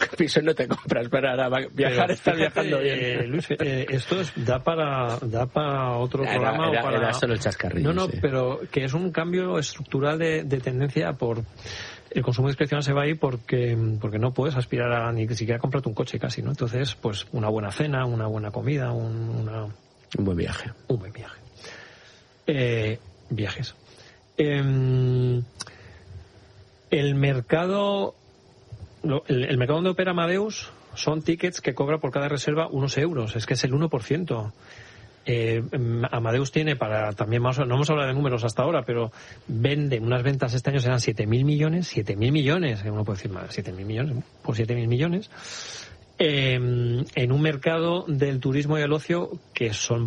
piso no te compras, pero ahora viajar estás viajando bien. Luis, esto da para otro programa. Era solo el chascarrillo. No, sí. pero que es un cambio estructural de tendencia por... El consumo discrecional se va ahí porque no puedes aspirar a ni siquiera comprarte un coche casi, ¿no? Entonces, pues una buena cena, una buena comida, un buen viaje. Un buen viaje. Viajes. El mercado donde opera Amadeus son tickets que cobra por cada reserva unos euros. Es que es el 1%. Amadeus tiene también más, no hemos hablado de números hasta ahora, pero vende unas ventas este año serán 7.000 millones, uno puede decir más, 7.000 millones, por 7.000 millones, en un mercado del turismo y el ocio que son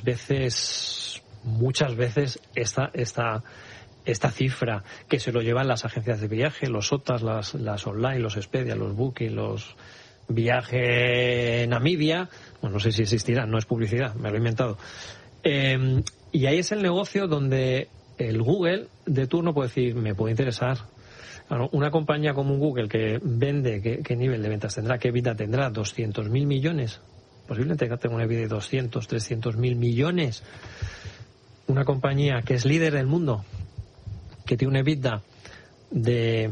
muchas veces esta cifra que se lo llevan las agencias de viaje, los OTAs, las online, los Expedia, los Booking, los Viaje Namibia, bueno, no sé si existirá, no es publicidad, me lo he inventado. Y ahí es el negocio donde el Google de turno puede decir, me puede interesar. Bueno, una compañía como un Google que vende, ¿qué nivel de ventas tendrá? ¿Qué EBITDA tendrá? ¿200.000 millones? Posiblemente tenga una EBITDA de 200, 300.000 millones. Una compañía que es líder del mundo, que tiene una EBITDA de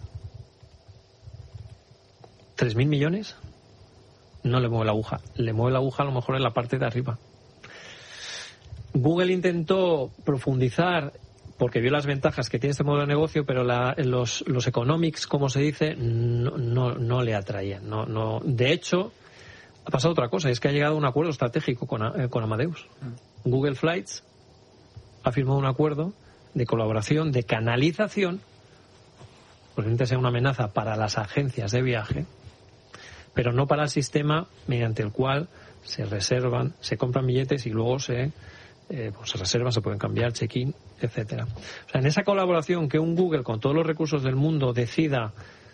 3.000 millones, no le mueve la aguja. Le mueve la aguja a lo mejor en la parte de arriba. Google intentó profundizar porque vio las ventajas que tiene este modelo de negocio, pero los economics, como se dice, no le atraían. No. De hecho, ha pasado otra cosa, es que ha llegado a un acuerdo estratégico con Amadeus. Google Flights ha firmado un acuerdo de colaboración, de canalización, posiblemente sea una amenaza para las agencias de viaje, pero no para el sistema mediante el cual se reservan, se compran billetes y luego se reservan, se pueden cambiar, check-in, etcétera. O sea, en esa colaboración que un Google con todos los recursos del mundo decida,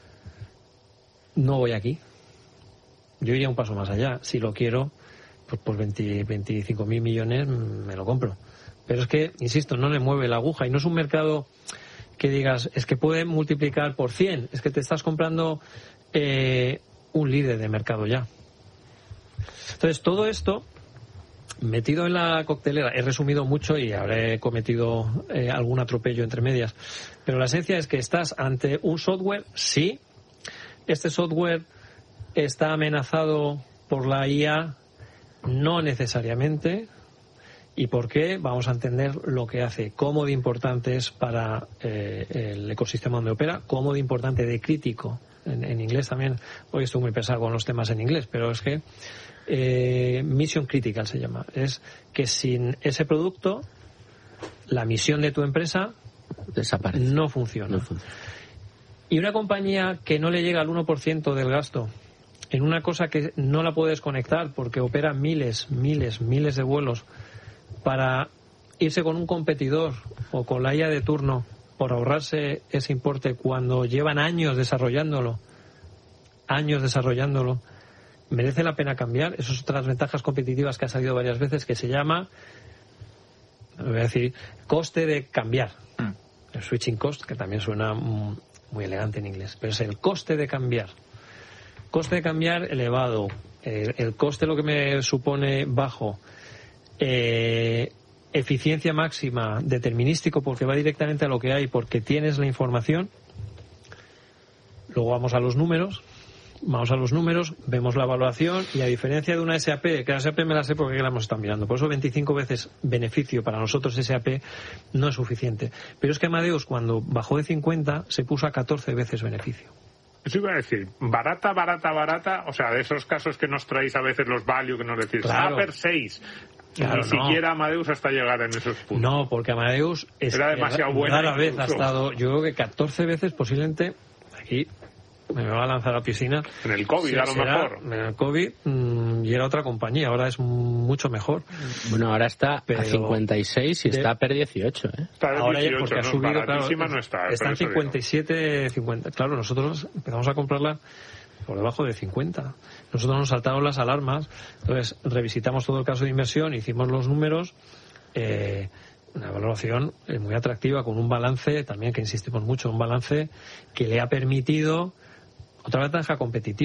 no voy aquí, yo iría un paso más allá. Si lo quiero, pues por 25.000 millones me lo compro. Pero es que, insisto, no le mueve la aguja y no es un mercado que digas, es que puede multiplicar por 100, es que te estás comprando un líder de mercado ya. Entonces, todo esto metido en la coctelera, he resumido mucho y habré cometido algún atropello entre medias, pero la esencia es que estás ante un software, sí, este software está amenazado por la IA, no necesariamente. ¿Y por qué? Vamos a entender lo que hace, cómo de importante es para el ecosistema donde opera, cómo de importante, de crítico. En inglés también, hoy estoy muy pesado con los temas en inglés, pero es que mission critical se llama. Es que sin ese producto, la misión de tu empresa desaparece. No funciona. Y una compañía que no le llega al 1% del gasto en una cosa que no la puedes conectar porque opera miles de vuelos para irse con un competidor o con la IA de turno por ahorrarse ese importe cuando llevan años desarrollándolo, merece la pena cambiar. Esas otras ventajas competitivas que ha salido varias veces, que se llama, voy a decir, coste de cambiar. El switching cost, que también suena muy elegante en inglés, pero es el coste de cambiar. Coste de cambiar elevado, el coste lo que me supone bajo, eficiencia máxima, determinístico porque va directamente a lo que hay, porque tienes la información. Luego vamos a los números, vemos la evaluación y a diferencia de una SAP, que la SAP me la sé porque la hemos estado mirando, por eso 25 veces beneficio para nosotros SAP no es suficiente. Pero es que Amadeus cuando bajó de 50 se puso a 14 veces beneficio. Eso iba a decir, barata, o sea, de esos casos que nos traéis a veces los value, que nos decís, claro. Snapper 6. Claro, ni siquiera Amadeus hasta llegar en esos puntos. No, porque Amadeus era demasiado buena. Rara vez ha estado, yo creo que 14 veces posiblemente, aquí me va a lanzar a la piscina. En el COVID, a lo mejor. En el COVID y era otra compañía, ahora es mucho mejor. Bueno, ahora está a 56 y está a per 18, ¿eh? Está a ahora 18, porque ha subido, claro, no está en 57, 50. Claro, nosotros empezamos a comprarla por debajo de 50. Nosotros nos saltaron las alarmas, entonces revisitamos todo el caso de inversión, hicimos los números, una valoración muy atractiva con un balance, también que insistimos mucho, un balance que le ha permitido otra ventaja competitiva.